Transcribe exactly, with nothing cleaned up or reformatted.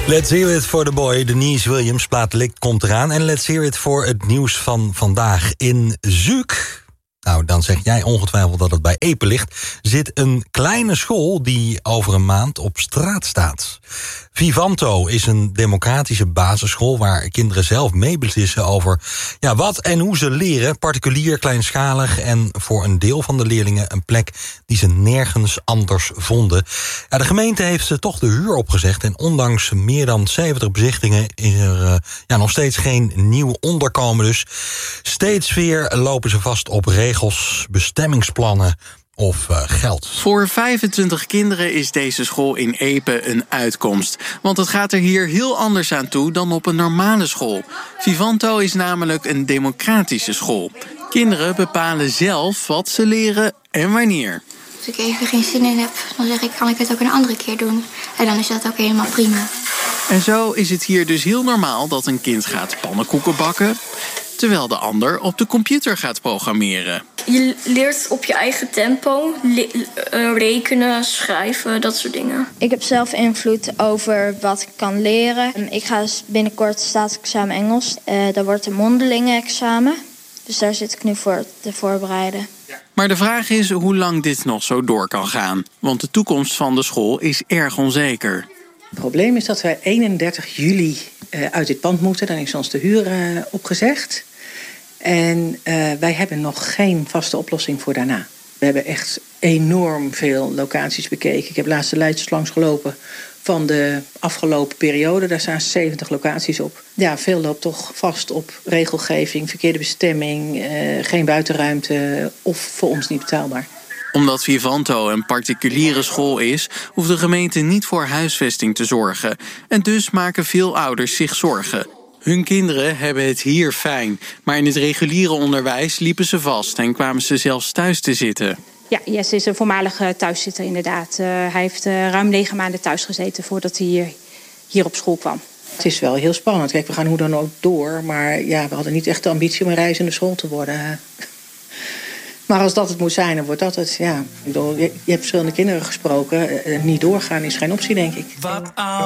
Let's hear it for the boy. Denise Williams, plaat Likt komt eraan. En let's hear it voor het nieuws van vandaag. In Zuuk, nou dan zeg jij ongetwijfeld dat het bij Epe ligt, zit een kleine school die over een maand op straat staat. Vivanto is een democratische basisschool waar kinderen zelf meebeslissen over ja, wat en hoe ze leren. Particulier, kleinschalig en voor een deel van de leerlingen een plek die ze nergens anders vonden. Ja, de gemeente heeft ze toch de huur opgezegd en ondanks meer dan zeventig bezichtingen is er uh, ja, nog steeds geen nieuw onderkomen. Dus steeds weer lopen ze vast op regels, bestemmingsplannen of uh, geld. Voor vijfentwintig kinderen is deze school in Epe een uitkomst. Want het gaat er hier heel anders aan toe dan op een normale school. Vivanto is namelijk een democratische school. Kinderen bepalen zelf wat ze leren en wanneer. Als ik even geen zin in heb, dan zeg ik, kan ik het ook een andere keer doen. En dan is dat ook helemaal prima. En zo is het hier dus heel normaal dat een kind gaat pannenkoeken bakken, terwijl de ander op de computer gaat programmeren. Je leert op je eigen tempo, le- uh, rekenen, schrijven, dat soort dingen. Ik heb zelf invloed over wat ik kan leren. Ik ga binnenkort staatsexamen Engels. Uh, dat wordt een mondelinge examen. Dus daar zit ik nu voor te voorbereiden. Maar de vraag is hoe lang dit nog zo door kan gaan. Want de toekomst van de school is erg onzeker. Het probleem is dat wij eenendertig juli uh, uit dit pand moeten. Dan is ons de huur uh, opgezegd. En uh, wij hebben nog geen vaste oplossing voor daarna. We hebben echt enorm veel locaties bekeken. Ik heb laatst de lijstjes langs gelopen van de afgelopen periode. Daar staan zeventig locaties op. Ja, veel loopt toch vast op regelgeving, verkeerde bestemming, uh, geen buitenruimte of voor ons niet betaalbaar. Omdat Vivanto een particuliere school is, hoeft de gemeente niet voor huisvesting te zorgen. En dus maken veel ouders zich zorgen. Hun kinderen hebben het hier fijn, maar in het reguliere onderwijs liepen ze vast en kwamen ze zelfs thuis te zitten. Ja, Jesse is een voormalige thuiszitter inderdaad. Uh, hij heeft uh, ruim negen maanden thuis gezeten voordat hij hier, hier op school kwam. Het is wel heel spannend. Kijk, we gaan hoe dan ook door, maar ja, we hadden niet echt de ambitie om een reizende school te worden. Maar als dat het moet zijn, dan wordt dat het. Ja, ik bedoel, je, je hebt verschillende kinderen gesproken. Uh, niet doorgaan is geen optie, denk ik. Wat